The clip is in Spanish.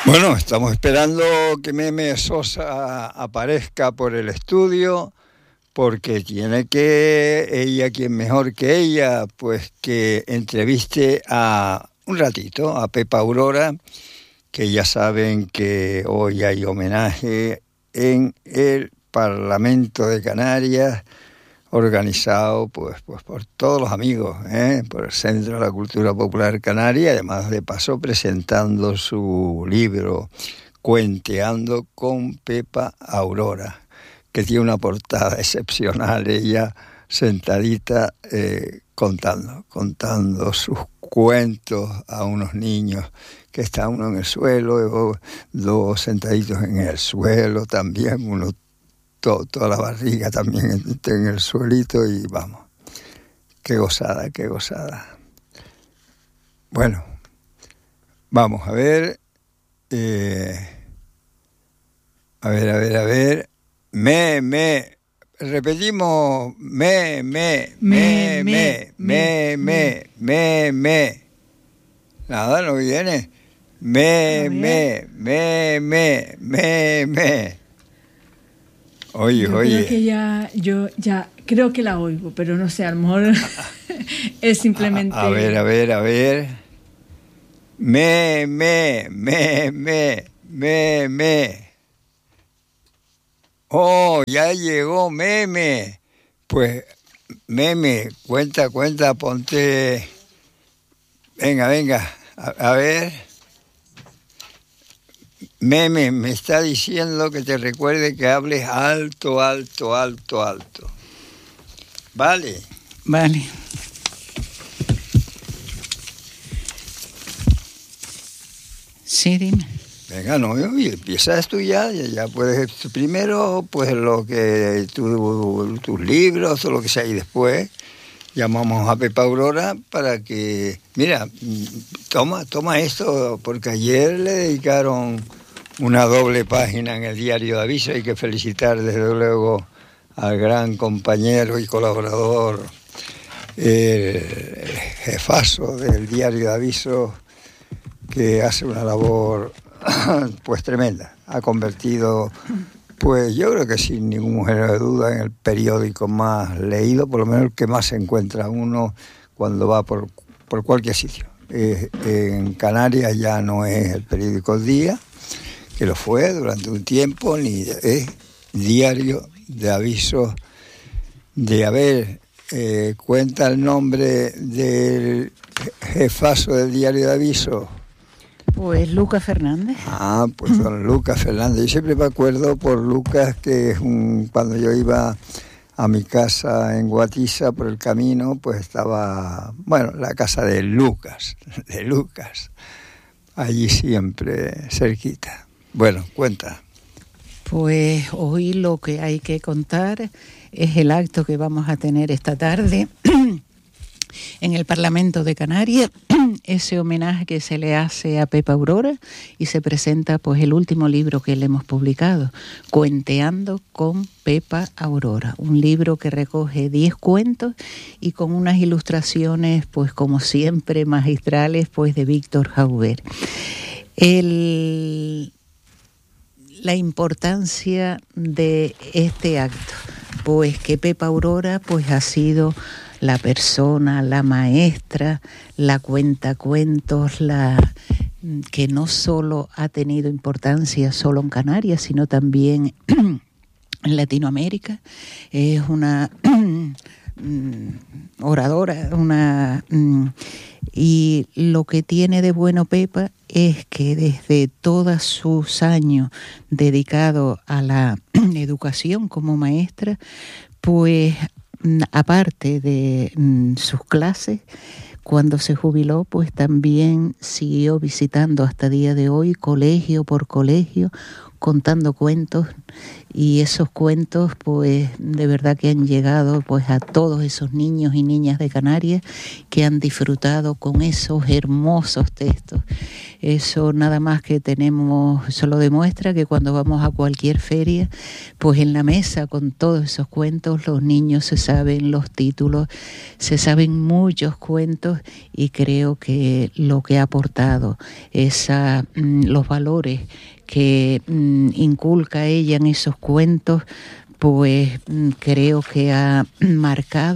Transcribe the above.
Bueno, estamos esperando que Meme Sosa aparezca por el estudio, porque tiene que ella, quien mejor que ella, pues que entreviste a un ratito a Pepa Aurora, que ya saben que hoy hay homenaje en el Parlamento de Canarias, organizado pues por todos los amigos, por el Centro de la Cultura Popular Canaria, además de paso presentando su libro Cuenteando con Pepa Aurora, que tiene una portada excepcional, ella sentadita contando sus cuentos a unos niños, que está uno en el suelo, dos sentaditos en el suelo también, uno toda la barriga también en el suelito, y vamos, qué gozada, qué gozada. Bueno, vamos a ver, a ver, repetimos, nada, no viene, Oye. Creo que yo ya creo que la oigo, pero no sé, a lo mejor es simplemente... A ver. Oh, ya llegó Meme. Pues, Meme, cuenta, ponte... Venga, a ver... Meme, me está diciendo que te recuerde que hables alto. ¿Vale? Vale. Sí, dime. Venga, no, y empiezas tú ya puedes primero, pues lo que tus libros o lo que sea, y después llamamos a Pepa Aurora para que, mira, toma esto, porque ayer le dedicaron una doble página en el Diario de Aviso. Hay que felicitar desde luego al gran compañero y colaborador, el jefazo del Diario de Aviso, que hace una labor pues tremenda. Ha convertido, pues yo creo que sin ningún género de duda, en el periódico más leído, por lo menos el que más se encuentra uno cuando va por cualquier sitio. En Canarias ya no es el periódico El Día, que lo fue durante un tiempo, ni es Diario de Aviso cuenta el nombre del jefazo del Diario de Aviso. Pues Lucas Fernández. Pues don Lucas Fernández. Yo siempre me acuerdo por Lucas, que es cuando yo iba a mi casa en Guatiza, por el camino, pues estaba, la casa de Lucas, allí siempre cerquita. Bueno, cuenta. Pues hoy lo que hay que contar es el acto que vamos a tener esta tarde en el Parlamento de Canarias, ese homenaje que se le hace a Pepa Aurora, y se presenta pues el último libro que le hemos publicado, Cuenteando con Pepa Aurora, un libro que recoge 10 cuentos y con unas ilustraciones pues como siempre magistrales pues de Víctor Jauber. La importancia de este acto, pues que Pepa Aurora pues ha sido la persona, la maestra, la cuentacuentos, que no solo ha tenido importancia solo en Canarias, sino también en Latinoamérica. Es una oradora, y lo que tiene de bueno Pepa es que desde todos sus años dedicados a la educación como maestra, pues aparte de sus clases, cuando se jubiló, pues también siguió visitando hasta día de hoy, colegio por colegio, contando cuentos, y esos cuentos pues de verdad que han llegado pues a todos esos niños y niñas de Canarias que han disfrutado con esos hermosos textos. Eso nada más que tenemos, eso lo demuestra que cuando vamos a cualquier feria, pues en la mesa con todos esos cuentos los niños se saben los títulos, se saben muchos cuentos, y creo que lo que ha aportado los valores que inculca ella en esos cuentos, pues creo que ha marcado